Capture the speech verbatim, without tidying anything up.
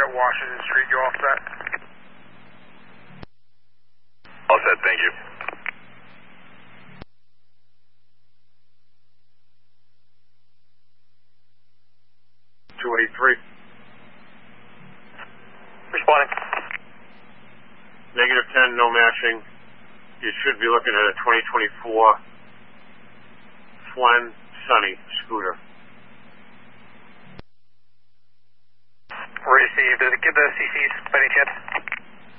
Washington Street, you all set? All set, thank you. two eighty-three. Responding. Negative ten, no matching. You should be looking at a twenty twenty-four Flen Sunny scooter. Received. Did it get the C Cs by any chance?